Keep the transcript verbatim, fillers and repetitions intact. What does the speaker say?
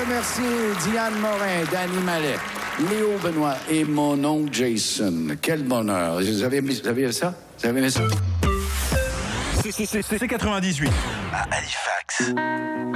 remercie Diane Morin, Danny Mallet, Léo Benoît et mon oncle Jason. Quel bonheur. Vous avez, vous avez ça? Vous avez aimé ça? C'est quatre-vingt-dix-huit. À Halifax.